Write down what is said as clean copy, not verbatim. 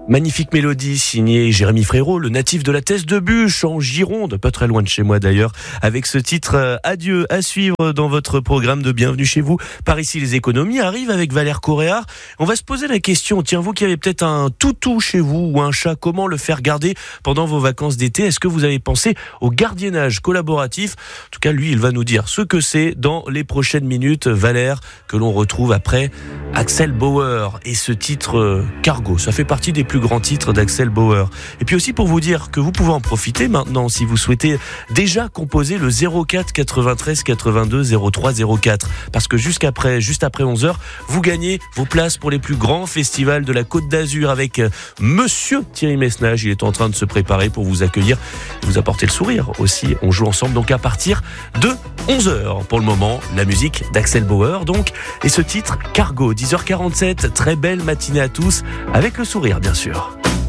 Magnifique mélodie signée Jérémy Frérot, le natif de la Thèse de Buch en Gironde, pas très loin de chez moi d'ailleurs, avec ce titre Adieu à suivre dans votre programme de Bienvenue chez vous. Par ici les économies arrivent avec Valère Coréard. On va se poser la question, tiens, vous qui avez peut-être un toutou chez vous ou un chat, comment le faire garder pendant vos vacances d'été? Est-ce que vous avez pensé au gardiennage collaboratif? En tout cas, lui, il va nous dire ce que c'est dans les prochaines minutes. Valère, que l'on retrouve après Axel Bauer et ce titre Cargo. Ça fait partie des plus grands titres d'Axel Bauer. Et puis aussi pour vous dire que vous pouvez en profiter maintenant si vous souhaitez déjà composer le 04 93 82 03 04. Parce que juste après 11h, vous gagnez vos places pour les plus grands festivals de la Côte d'Azur avec Monsieur Thierry Messnage. Il est en train de se préparer pour vous accueillir et vous apporter le sourire aussi. On joue ensemble donc à partir de 11h. Pour le moment, la musique d'Axel Bauer donc et ce titre Cargo. 10h47, très belle matinée à tous avec le sourire bien sûr.